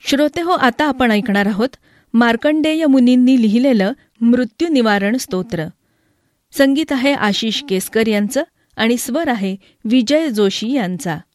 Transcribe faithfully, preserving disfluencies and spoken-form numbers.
श्रोते हो, आता आपण ऐकणार आहोत मार्कंडेय मुनींनी लिहिलेलं मृत्यू निवारण स्तोत्र. संगीत आहे आशिष केसकर यांचं आणि स्वर आहे विजय जोशी यांचा.